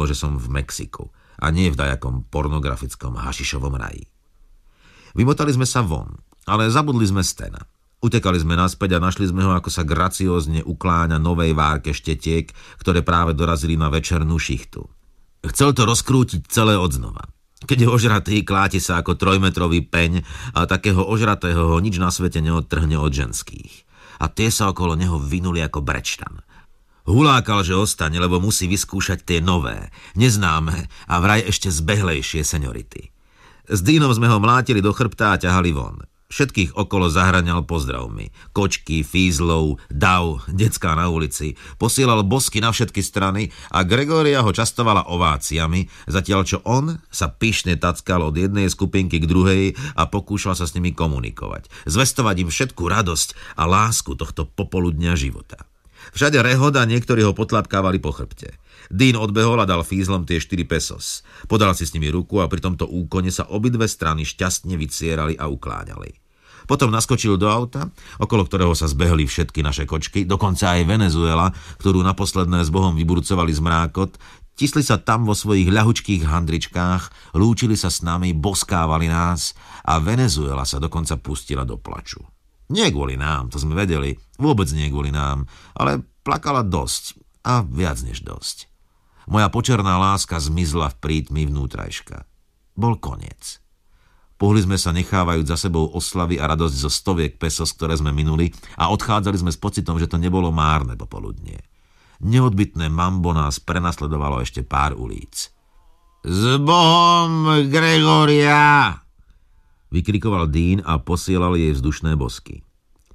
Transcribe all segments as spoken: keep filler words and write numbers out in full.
znamenalo, že som v Mexiku a nie v dajakom pornografickom hašišovom raji. Vymotali sme sa von, ale zabudli sme Stena. Utekali sme naspäť a našli sme ho, ako sa graciózne ukláňa novej várke štetiek, ktoré práve dorazili na večernú šichtu. Chcel to rozkrútiť celé odznova. Keď je ožratý, kláti sa ako trojmetrový peň a takého ožratého ho nič na svete neodtrhne od ženských. A tie sa okolo neho vinuli ako brečtan. Hulákal, že ostane, lebo musí vyskúšať tie nové, neznáme a vraj ešte zbehlejšie seniority. S Dínom sme ho mlátili do chrbta a ťahali von. Všetkých okolo zahraňal pozdravmi. Kočky, fízlov, dav, decká na ulici. Posielal bosky na všetky strany a Gregória ho častovala ováciami, zatiaľ čo on sa pyšne tackal od jednej skupinky k druhej a pokúšal sa s nimi komunikovať. Zvestovať im všetku radosť a lásku tohto popoludňa života. Všade rehod a niektorí ho potlapkávali po chrbte. Dín odbehol a dal fízlom tie štyri pesos. Podal si s nimi ruku a pri tomto úkone sa obidve strany šťastne vycierali a ukláňali. Potom naskočil do auta, okolo ktorého sa zbehli všetky naše kočky, dokonca aj Venezuela, ktorú naposledné s Bohom vyburcovali zmrákot, tisli sa tam vo svojich ľahučkých handričkách, lúčili sa s nami, boskávali nás a Venezuela sa dokonca pustila do plaču. Nie kvôli nám, to sme vedeli, vôbec nie kvôli nám, ale plakala dosť a viac než dosť. Moja počerná láska zmizla v prítmi vnútrajška. Bol koniec. Pohli sme sa nechávajúc za sebou oslavy a radosť zo stoviek pesos, ktoré sme minuli a odchádzali sme s pocitom, že to nebolo márne popoludnie. Neodbytné mambo nás prenasledovalo ešte pár ulic. S Bohom, Gregória! Vykrikoval Dín a posielal jej vzdušné bosky.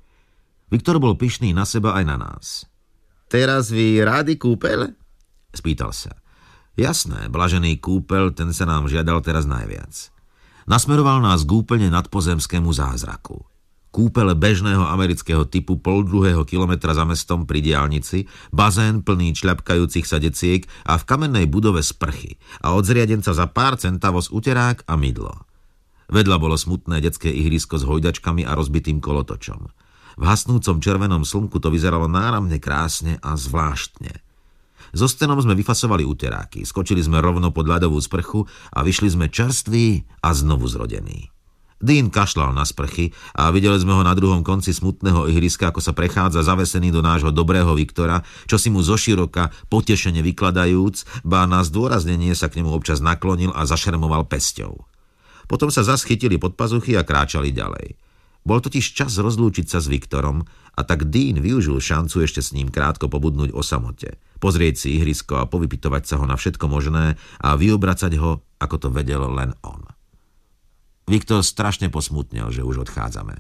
Viktor bol pyšný na seba aj na nás. Teraz vy rádi kúpeľ? Spýtal sa. Jasné, blažený kúpeľ, ten sa nám žiadal teraz najviac. Nasmeroval nás k úplne nadpozemskému zázraku. Kúpeľ bežného amerického typu pol druhého kilometra za mestom pri diaľnici, bazén plný čľapkajúcich sa deciek a v kamennej budove sprchy a od zriadenca za pár centavos uterák a mydlo. Vedľa bolo smutné detské ihrisko s hojdačkami a rozbitým kolotočom. V hasnúcom červenom slnku to vyzeralo náramne krásne a zvláštne. So Stenom sme vyfasovali uteráky, skočili sme rovno pod ľadovú sprchu a vyšli sme čerství a znovu zrodení. Dín kašľal na sprchy a videli sme ho na druhom konci smutného ihriska, ako sa prechádza zavesený do nášho dobrého Viktora, čo si mu zoširoka, potešene vykladajúc, ba na zdôraznenie sa k nemu občas naklonil a zašermoval pesťou. Potom sa zas chytili pod pazuchy a kráčali ďalej. Bol totiž čas rozlúčiť sa s Viktorom a tak Dín využil šancu ešte s ním krátko pobudnúť o samote, pozrieť si ihrisko a povypitovať sa ho na všetko možné a vyobracať ho, ako to vedel len on. Viktor strašne posmutnel, že už odchádzame.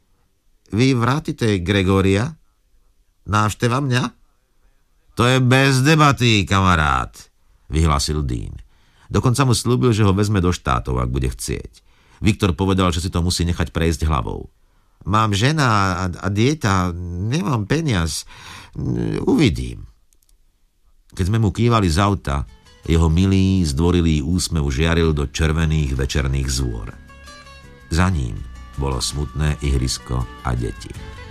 Vy vrátite Gregória? Návšteva mňa? To je bez debaty, kamarát, vyhlásil Dín. Dokonca mu slúbil, že ho vezme do štátov, ak bude chcieť. Viktor povedal, že si to musí nechať prejsť hlavou. Mám žena a, a dieta, nemám peniaz. Uvidím. Keď sme mu kývali z auta, jeho milý, zdvorilý úsmev žiaril do červených večerných zôr. Za ním bolo smutné ihrisko a deti.